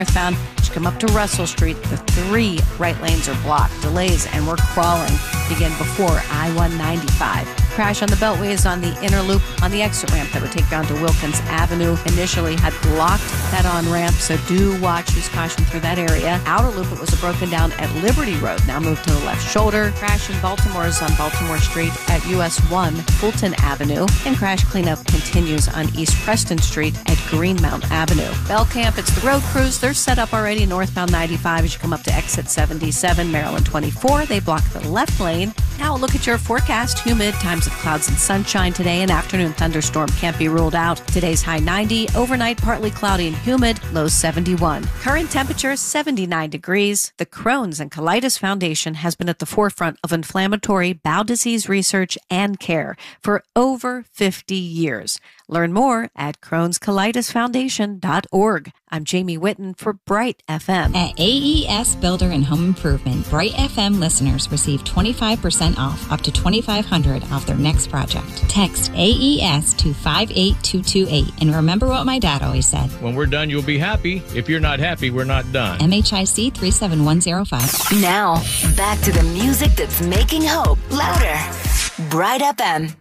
Northbound, as you come up to Russell Street, the 3 right lanes are blocked. Delays and we're crawling begin before I-195. Crash on the Beltway is on the inner loop on the exit ramp that would take you onto Wilkins Avenue. Initially had blocked that on-ramp, so do watch, use caution through that area. Outer loop, it was broken down at Liberty Road, now moved to the left shoulder. Crash in Baltimore is on Baltimore Street at US 1 Fulton Avenue. And crash cleanup continues on East Preston Street at Greenmount Avenue. Belcamp, it's the road crews. They're set up already northbound 95 as you come up to exit 77, Maryland 24. They block the left lane. Now a look at your forecast. Humid, times of clouds and sunshine today. An afternoon thunderstorm can't be ruled out. Today's high 90. Overnight, partly cloudy and humid. Low 71. Current temperature 79 degrees. The Crohn's and Colitis Foundation has been at the forefront of inflammatory bowel disease research and care for over 50 years. Learn more at Crohn'sColitisFoundation.org. I'm Jamie Whitten for Bright FM. At AES Builder and Home Improvement, Bright FM listeners receive 25% off, up to $2,500 off their next project. Text AES to 58228. And remember what my dad always said. When we're done, you'll be happy. If you're not happy, we're not done. MHIC 37105. Now, back to the music that's making hope louder. Bright FM.